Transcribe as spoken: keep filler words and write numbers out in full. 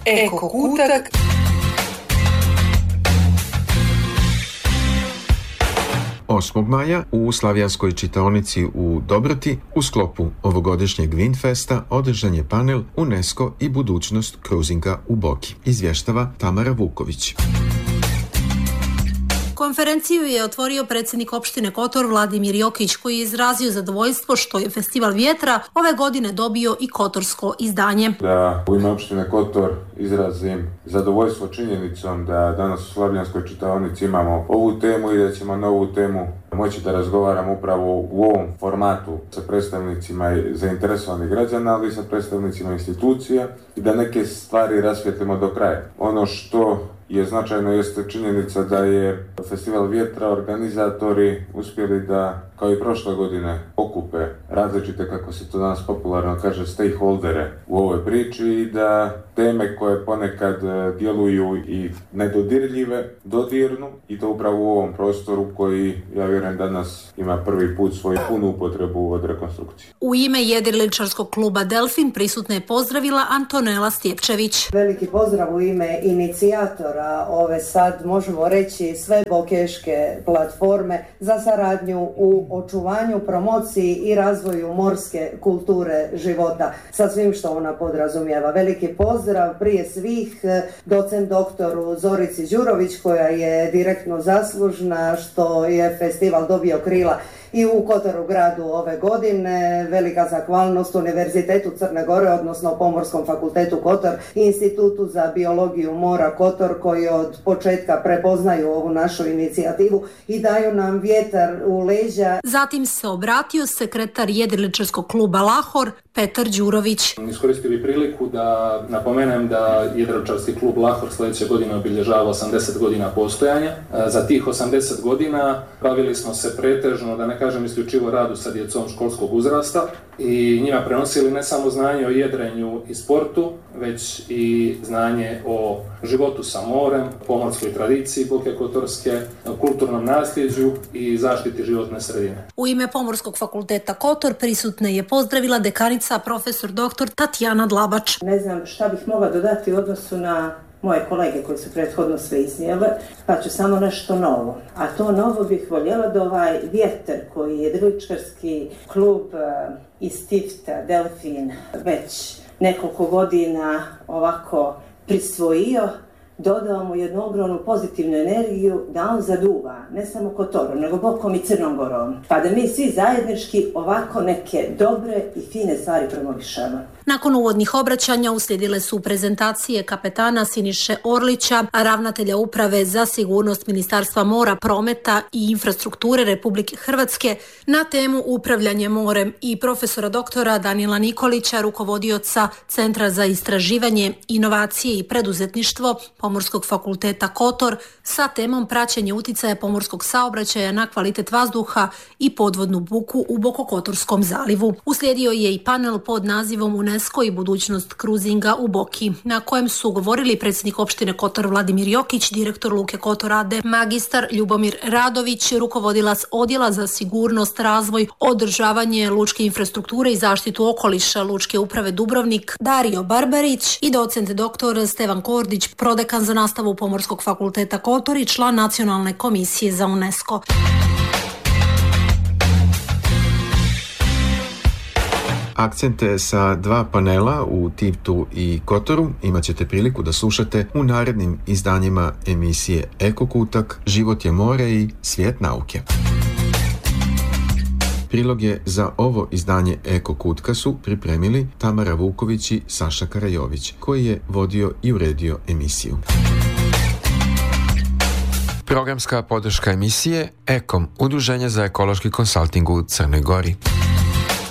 Eko kutak. osmog maja u Slavijanskoj čitaonici u Dobroti u sklopu ovogodišnjeg Winfesta održan je panel UNESCO i budućnost kruzinga u Boki. Izvještava Tamara Vuković. Konferenciju je otvorio predsjednik opštine Kotor Vladimir Jokić, koji je izrazio zadovoljstvo što je Festival vjetra ove godine dobio i kotorsko izdanje. Da u ime opštine Kotor izrazim zadovoljstvo činjenicom da danas u Slavijanskoj čitaonici imamo ovu temu i da ćemo na ovu temu moći da razgovaramo upravo u ovom formatu sa predstavnicima zainteresovanih građana, ali i sa predstavnicima institucija i da neke stvari rasvijetlimo do kraja. Ono što je značajno jeste činjenica da je Festival vjetra organizatori uspjeli da, kao i prošle godine, okupe različite, kako se to danas popularno kaže, stakeholdere u ovoj priči i da teme koje ponekad djeluju i nedodirljive dodirnu i to upravo u ovom prostoru koji, ja vjerujem, danas ima prvi put svoju punu upotrebu od rekonstrukcije. U ime jedriličarskog kluba Delfin prisutna je pozdravila Antonela Stjepčević. Veliki pozdrav u ime inicijatora ove, sad možemo reći, sve bokeške platforme za saradnju u očuvanju, promociji i razvoju morske kulture života sa svim što ona podrazumijeva. Veliki pozdrav prije svih docent doktoru Zorici Đurović, koja je direktno zaslužna što je festival dobio krila i u Kotoru gradu ove godine. Velika zahvalnost Univerzitetu Crne Gore, odnosno Pomorskom fakultetu Kotor i Institutu za biologiju mora Kotor, koji od početka prepoznaju ovu našu inicijativu i daju nam vjetar u leđa. Zatim se obratio sekretar jedriličarskog kluba Lahor Petar Đurović. Iskoristio bih priliku da napomenem da jedriličarski klub Lahor sljedeće godine obilježava osamdeset godina postojanja. Za tih osamdeset godina bavili smo se pretežno, da ne kažem isključivo, radu sa djecom školskog uzrasta i njima prenosili ne samo znanje o jedrenju i sportu, već i znanje o životu sa morem, pomorskoj tradiciji Boke Kotorske, kulturnom nasljeđu i zaštiti životne sredine. U ime Pomorskog fakulteta Kotor prisutne je pozdravila dekanica profesor doktor Tatjana Dlabač. Ne znam šta bih mogla dodati u odnosu na moje kolege koji su prethodno sve iznijele, pa ću samo nešto novo. A to novo bih voljela da ovaj vjetar koji je jedriličarski klub iz Tifta, Delfin, već nekoliko godina ovako prisvojio, dodao mu jednu ogromnu pozitivnu energiju da on zaduva, ne samo Kotorom, nego Bokom i Crnom Gorom. Pa da mi svi zajednički ovako neke dobre i fine stvari promovišemo. Nakon uvodnih obraćanja uslijedile su prezentacije kapetana Siniše Orlića, ravnatelja Uprave za sigurnost Ministarstva mora, prometa i infrastrukture Republike Hrvatske na temu upravljanje morem i profesora doktora Danila Nikolića, rukovodioca Centra za istraživanje, inovacije i preduzetništvo Pomorskog fakulteta Kotor sa temom praćenje uticaja pomorskog saobraćaja na kvalitet vazduha i podvodnu buku u Bokokotorskom zalivu. Uslijedio je i panel pod nazivom UNESCO i budućnost kruzinga u Boki, na kojem su govorili predsjednik opštine Kotor Vladimir Jokić, direktor Luke Kotor a d, magistar Ljubomir Radović, rukovodilac odjela za sigurnost, razvoj, održavanje lučke infrastrukture i zaštitu okoliša Lučke uprave Dubrovnik Dario Barbarić i docent doktor Stevan Kordić, prodekan za nastavu Pomorskog fakulteta Kotor i član Nacionalne komisije za UNESCO. Akcente sa dva panela u Tiftu i Kotoru imat ćete priliku da slušate u narednim izdanjima emisije Eko kutak, Život je more i Svijet nauke. Priloge za ovo izdanje Eko kutka su pripremili Tamara Vuković i Saša Karajović, koji je vodio i uredio emisiju. Programska podrška emisije Ekom, Udruženje za ekološki konsalting u Crnoj Gori.